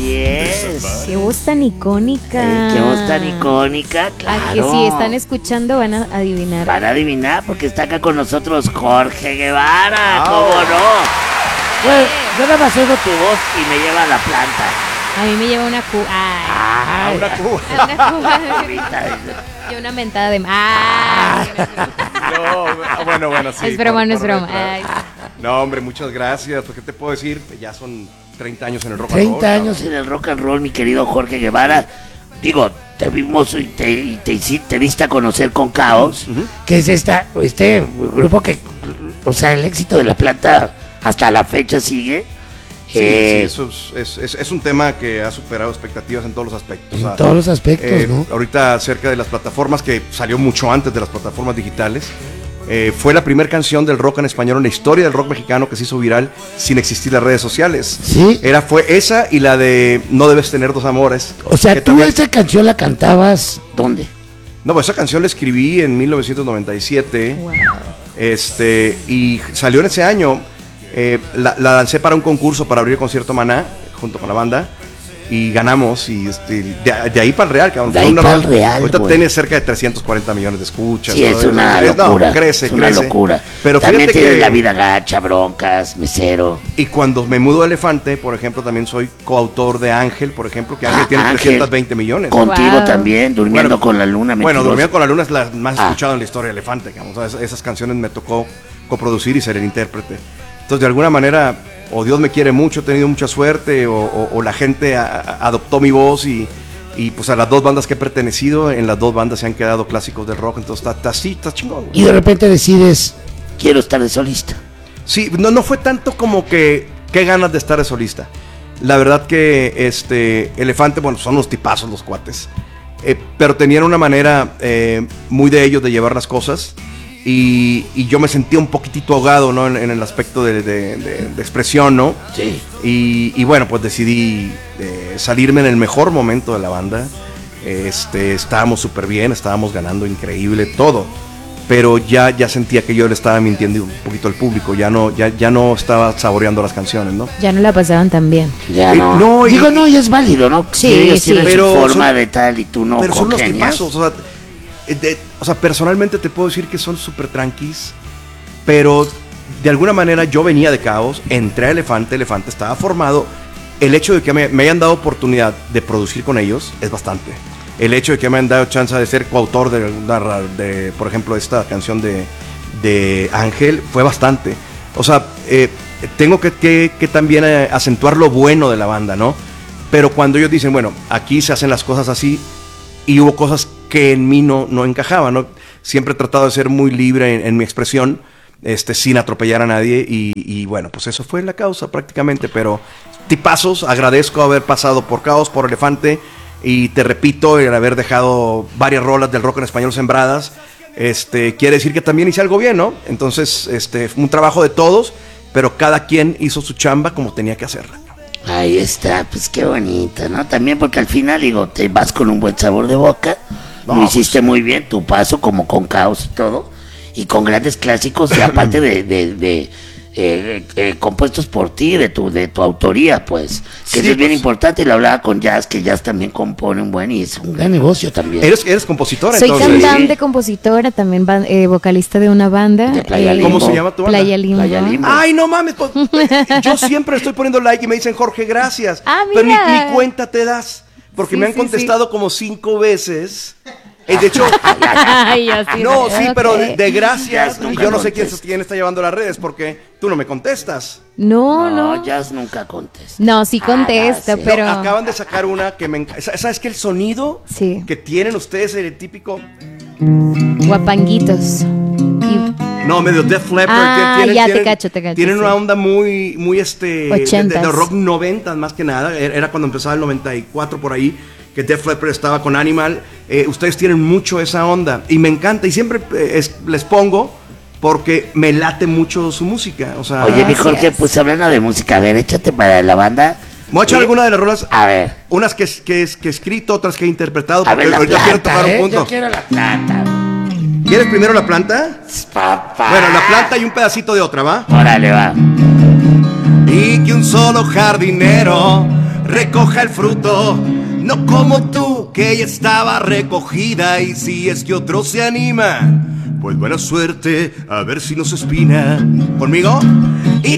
Así es. Qué voz tan icónica. Qué voz tan icónica, claro. A que si están escuchando van a adivinar. Van a adivinar porque está acá con nosotros Jorge Guevara. ¿Cómo no? Pues yo nada más oigo tu voz y me lleva a la planta. A mí me lleva una cuba. Ah, una cuba. Una cuba. Y una mentada de... No, bueno, sí. Es broma, no es broma. Ay. No, hombre, muchas gracias. Pues, ¿qué te puedo decir? Ya son 30 años en el rock and roll. 30 años en el rock and roll, mi querido Jorge Guevara. Digo, te vimos y te diste a conocer con Caos, que es este grupo que, o sea, el éxito de la planta hasta la fecha sigue. Sí, eso es un tema que ha superado expectativas en todos los aspectos. En todos los aspectos, ¿no? Ahorita acerca de las plataformas, que salió mucho antes de las plataformas digitales, fue la primera canción del rock en español en la historia del rock mexicano que se hizo viral sin existir las redes sociales. Sí. Fue esa y la de No debes tener dos amores. O sea, tú también... esa canción la cantabas, ¿dónde? No, pues esa canción la escribí en 1997. Wow. Y salió en ese año. La lancé para un concurso para abrir el concierto Maná junto con la banda y ganamos y de ahí para el Real, cabrón. De ahí para el Real. Ahorita tiene cerca de 340 millones de escuchas. Sí, es una locura. No, crece. Una locura. Pero también tiene La Vida Gacha, Broncas, Mesero. Y cuando me mudo a Elefante, por ejemplo, también soy coautor de Ángel, por ejemplo, que Ángel tiene 320 millones. Contigo también, Durmiendo con la Luna. Bueno, Durmiendo con la Luna es la más escuchada en la historia de Elefante. Esas canciones me tocó coproducir y ser el intérprete. Entonces, de alguna manera, o Dios me quiere mucho, he tenido mucha suerte, o la gente adoptó mi voz y pues a las dos bandas que he pertenecido, en las dos bandas se han quedado clásicos del rock, entonces está chingón. Y de repente decides, quiero estar de solista. Sí, no fue tanto como que qué ganas de estar de solista. La verdad que Elefante, bueno, son unos tipazos los cuates, pero tenían una manera muy de ellos de llevar las cosas. Y yo me sentía un poquitito ahogado, ¿no? En el aspecto de expresión, ¿no? Sí. Y bueno, pues decidí salirme en el mejor momento de la banda. Estábamos súper bien, estábamos ganando increíble, todo. Pero ya sentía que yo le estaba mintiendo un poquito al público, ya no estaba saboreando las canciones, ¿no? Ya no la pasaban tan bien. Ya no. Digo, no, ya es válido, ¿no? Sí, pero su forma de tal y tú no. Pero son los tipazos, o sea, personalmente te puedo decir que son súper tranquis, pero de alguna manera yo venía de Caos, entré a Elefante estaba formado. El hecho de que me hayan dado oportunidad de producir con ellos es bastante. El hecho de que me hayan dado chance de ser coautor de por ejemplo, esta canción de Ángel fue bastante. O sea, tengo que también acentuar lo bueno de la banda, ¿no? Pero cuando ellos dicen, bueno, aquí se hacen las cosas así, y hubo cosas que en mí no encajaban, ¿no? Siempre he tratado de ser muy libre en mi expresión, sin atropellar a nadie, y bueno, pues eso fue la causa prácticamente, pero tipazos, agradezco haber pasado por Caos, por Elefante, y te repito, el haber dejado varias rolas del rock en español sembradas, quiere decir que también hice algo bien, ¿no? Entonces, fue un trabajo de todos, pero cada quien hizo su chamba como tenía que hacerla. Ahí está, pues qué bonito, ¿no? También porque al final, digo, te vas con un buen sabor de boca, lo hiciste muy bien, tu paso como con Caos y todo, y con grandes clásicos, y aparte de compuestos por ti, de tu autoría, pues, que sí, eso es bien importante, y lo hablaba con Jazz, que Jazz también compone un buen, y es un gran negocio también. ¿Eres compositora? Soy entonces? cantante, compositora, también vocalista de una banda. De Playa Limbo. ¿Cómo se llama tu banda? Playa Limbo. Ay, no mames, pues, yo siempre estoy poniendo like y me dicen, Jorge, gracias. Mira. Pero ni cuenta te das, porque me han contestado como 5 veces. De hecho, pero de gracias, yo no sé quién está llevando las redes, porque tú no me contestas. No. Jazz nunca contesta. No, sí contesta, sí. pero... No, acaban de sacar una que me encanta. ¿Sabes qué? El sonido que tienen ustedes, el típico... Guapanguitos. No, medio Def Leppard. Te cacho. Tienen una onda muy de rock 90 más que nada. Era cuando empezaba el 94 por ahí, que Def Leppard estaba con Animal. Ustedes tienen mucho esa onda y me encanta, y siempre les pongo porque me late mucho su música. O sea, oye, mi Jorge, pues hablando de música, a ver, échate para la banda. Voy a echar alguna de las rolas. A ver. Unas que he escrito, otras que he interpretado. A ver, ahorita quiero tocar un punto. Yo quiero la planta. ¿Quieres primero la planta? Papá. Bueno, la planta y un pedacito de otra, ¿va? Órale, va. Y que un solo jardinero recoja el fruto, no como tú, que ella estaba recogida. Y si es que otro se anima, pues buena suerte, a ver si nos espina. ¿Conmigo? Y